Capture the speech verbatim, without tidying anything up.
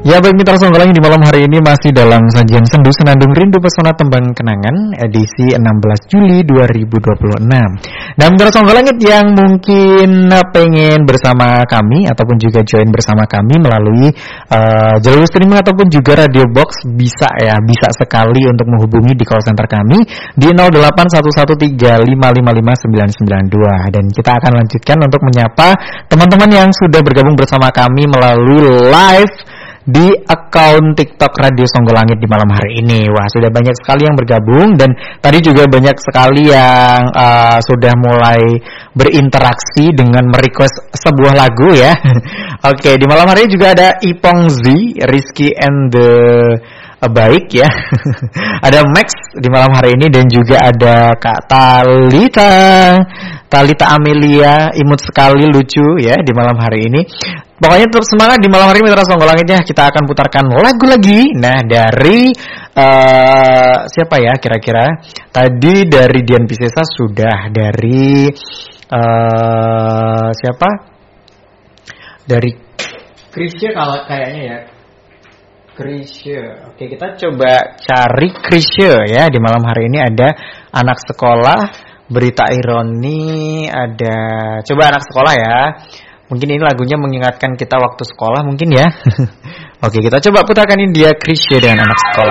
Ya baik mitra Songgolang di malam hari ini masih dalam sajian Sendu Senandung Rindu Pesona Tembang Kenangan edisi enam belas Juli dua ribu dua puluh enam. Nah mitra Songgolang yang mungkin pengen bersama kami ataupun juga join bersama kami melalui uh, jalur streaming ataupun juga radio box bisa ya, bisa sekali untuk menghubungi di call center kami di nol delapan satu satu tiga lima lima lima sembilan sembilan dua, dan kita akan lanjutkan untuk menyapa teman-teman yang sudah bergabung bersama kami melalui live di akun TikTok Radio Songgolangit di malam hari ini. Wah, sudah banyak sekali yang bergabung dan tadi juga banyak sekali yang uh, sudah mulai berinteraksi dengan merequest sebuah lagu ya. Oke, di malam hari ini juga ada Ipong Z, Rizky and the uh, Baik ya. Ada Max di malam hari ini dan juga ada Kak Talita. Talita Amelia, imut sekali, lucu ya di malam hari ini. Pokoknya tetap semangat di malam hari ini mitra Songgolangitnya. Kita akan putarkan lagu lagi. Nah dari uh, siapa ya kira-kira? Tadi dari Dian Piscesa sudah, dari uh, siapa? Dari Krisya kalau kayaknya ya. Krisya. Oke, kita coba cari Krisya ya. Di malam hari ini ada anak sekolah, berita ironi, ada coba anak sekolah ya. Mungkin ini lagunya mengingatkan kita waktu sekolah mungkin ya. Oke, kita coba putarkan ini dia Krisya dengan anak sekolah.